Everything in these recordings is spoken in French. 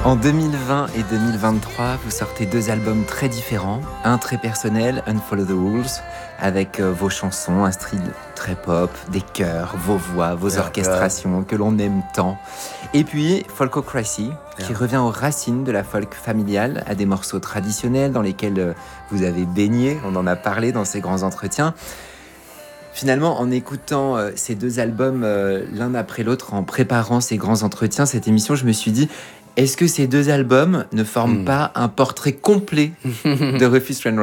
En 2020 et 2023, vous sortez 2 albums très différents. Un très personnel, Unfollow the Rules, avec vos chansons, un style très pop, des chœurs, vos voix, vos orchestrations que l'on aime tant. Et puis Folkocracy, qui revient aux racines de la folk familiale, à des morceaux traditionnels dans lesquels vous avez baigné. On en a parlé dans ces grands entretiens. Finalement, en écoutant ces 2 albums l'un après l'autre, en préparant ces grands entretiens, cette émission, je me suis dit, est-ce que ces 2 albums ne forment pas un portrait complet de Rufus Wainwright ?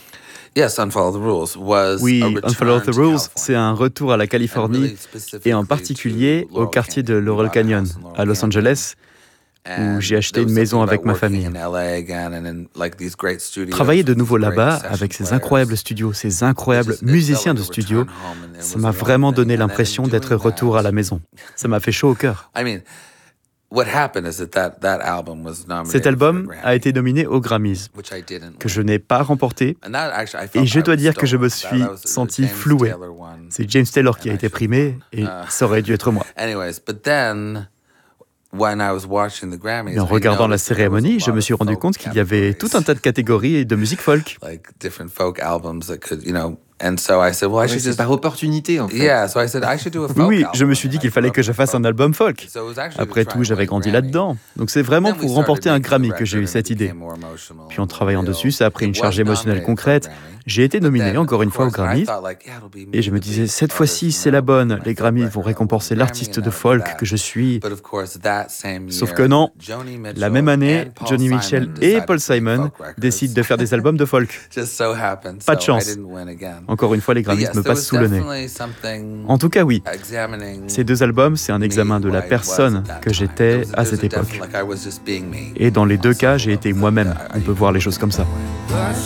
Oui, Unfollow the Rules, c'est un retour à la Californie et en particulier au quartier de Laurel Canyon, à Los Angeles, où j'ai acheté une maison avec ma famille. Travailler de nouveau là-bas, avec ces incroyables studios, ces incroyables musiciens de studio, ça m'a vraiment donné l'impression d'être retour à la maison. Ça m'a fait chaud au cœur. Cet album a été nominé aux Grammys, que je n'ai pas remporté, et je dois dire que je me suis senti floué. C'est James Taylor qui a été primé, et ça aurait dû être moi. Mais en regardant la cérémonie, je me suis rendu compte qu'il y avait tout un tas de catégories de musique folk. C'est par opportunité, en fait. Oui, je me suis dit qu'il fallait que je fasse un album folk. Après tout, j'avais grandi là-dedans. Donc c'est vraiment pour remporter un Grammy que j'ai eu cette idée. Puis en travaillant dessus, ça a pris une charge émotionnelle concrète. J'ai été nominé encore une fois aux Grammys. Et je me disais, cette fois-ci, c'est la bonne. Les Grammys vont récompenser l'artiste de folk que je suis. Sauf que non, la même année, Joni Mitchell et Paul Simon décident de faire des albums de folk. Pas de chance. Encore une fois, les Grammys me passent sous le nez. En tout cas, oui. Ces 2 albums, c'est un examen de la personne que j'étais à cette époque. Et dans les 2 cas, j'ai été moi-même. On peut voir les choses comme ça.